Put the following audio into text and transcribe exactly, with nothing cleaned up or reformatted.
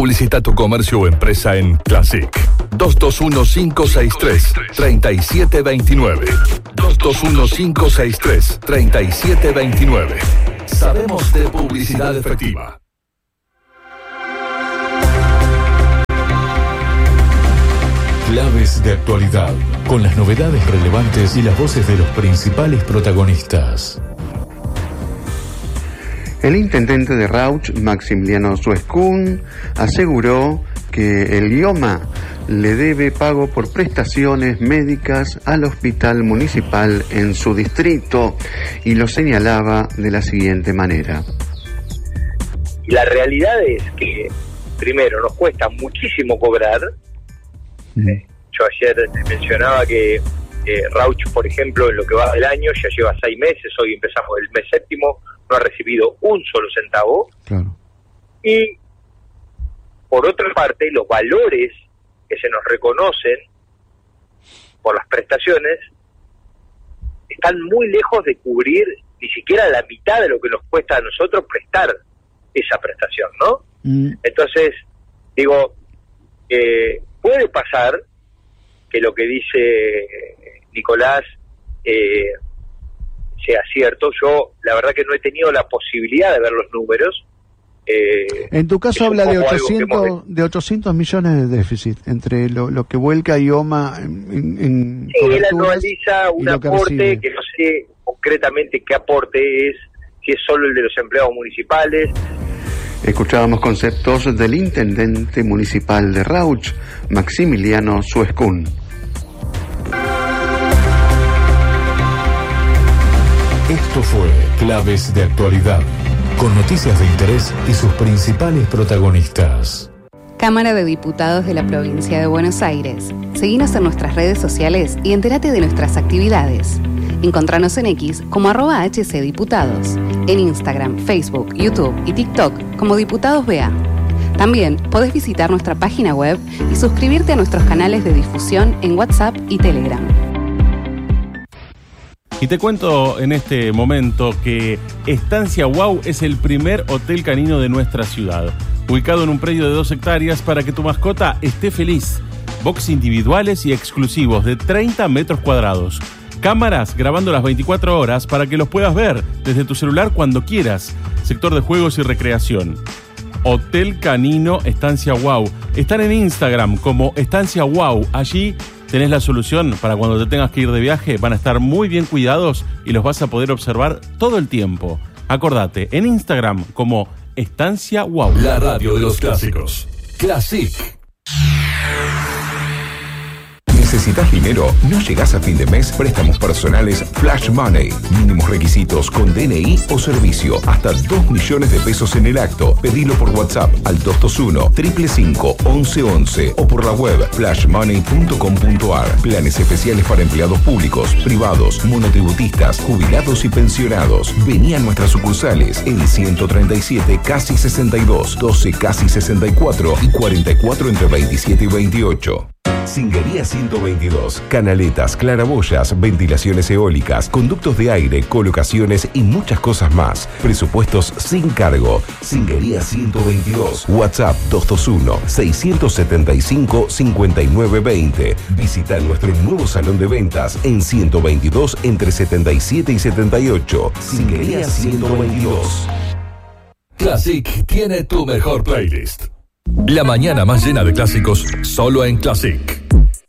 Publicita tu comercio o empresa en Classic. dos dos uno, cinco seis tres, tres siete dos nueve. dos dos uno, cinco seis tres, tres siete dos nueve. Sabemos de publicidad efectiva. Claves de actualidad, con las novedades relevantes y las voces de los principales protagonistas. El intendente de Rauch, Maximiliano Suescún, aseguró que el IOMA le debe pago por prestaciones médicas al hospital municipal en su distrito y lo señalaba de la siguiente manera. La realidad es que, primero, nos cuesta muchísimo cobrar. Mm. Yo ayer mencionaba que eh, Rauch, por ejemplo, en lo que va del año, ya lleva seis meses, hoy empezamos el mes séptimo, no ha recibido un solo centavo. Claro. Y, por otra parte, los valores que se nos reconocen por las prestaciones están muy lejos de cubrir ni siquiera la mitad de lo que nos cuesta a nosotros prestar esa prestación, ¿no? Mm. Entonces, digo, eh, puede pasar que lo que dice Nicolás eh, sea cierto. Yo, la verdad que no he tenido la posibilidad de ver los números. Eh, en tu caso habla de ochocientos, hemos... de ochocientos millones de déficit entre lo, lo que vuelca IOMA en, en sí, él anualiza un aporte que, que no sé concretamente qué aporte es, si es solo el de los empleados municipales. Escuchábamos conceptos del intendente municipal de Rauch, Maximiliano Suescún. Esto fue Claves de Actualidad, con noticias de interés y sus principales protagonistas. Cámara de Diputados de la Provincia de Buenos Aires. Seguinos en nuestras redes sociales y entérate de nuestras actividades. Encontranos en X como arroba hcdiputados, en Instagram, Facebook, YouTube y TikTok como Diputados B A. También podés visitar nuestra página web y suscribirte a nuestros canales de difusión en WhatsApp y Telegram. Y te cuento en este momento que Estancia Wow es el primer hotel canino de nuestra ciudad, ubicado en un predio de dos hectáreas para que tu mascota esté feliz. Box individuales y exclusivos de treinta metros cuadrados. Cámaras grabando las veinticuatro horas para que los puedas ver desde tu celular cuando quieras. Sector de juegos y recreación. Hotel Canino Estancia Wow. Están en Instagram como Estancia Wow. Allí tenés la solución para cuando te tengas que ir de viaje. Van a estar muy bien cuidados y los vas a poder observar todo el tiempo. Acordate, en Instagram como Estancia Wow. La radio de los clásicos. Classic. ¿Necesitas dinero? ¿No llegás a fin de mes? Préstamos personales Flash Money. Mínimos requisitos con D N I o servicio. Hasta dos millones de pesos en el acto. Pedilo por WhatsApp al dos dos uno, cinco cinco, once once o por la web flash money punto com punto ar. Planes especiales para empleados públicos, privados, monotributistas, jubilados y pensionados. Vení a nuestras sucursales en ciento treinta y siete, casi sesenta y dos, doce, casi sesenta y cuatro y cuarenta y cuatro entre veintisiete y veintiocho. Singuería ciento veintidós, canaletas, claraboyas, ventilaciones eólicas, conductos de aire, colocaciones y muchas cosas más. Presupuestos sin cargo. Singuería ciento veintidós. WhatsApp dos dos uno, seis siete cinco, cinco nueve dos cero. Visita nuestro nuevo salón de ventas en ciento veintidós entre setenta y siete y setenta y ocho. Singuería ciento veintidós. Classic tiene tu mejor playlist. La mañana más llena de clásicos, solo en Classic.